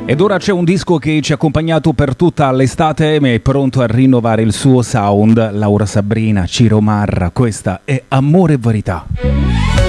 Ed ora c'è un disco che ci ha accompagnato per tutta l'estate, ma è pronto a rinnovare il suo sound. Laura Sabrina, Ciro Marra, questa è Amore e Verità.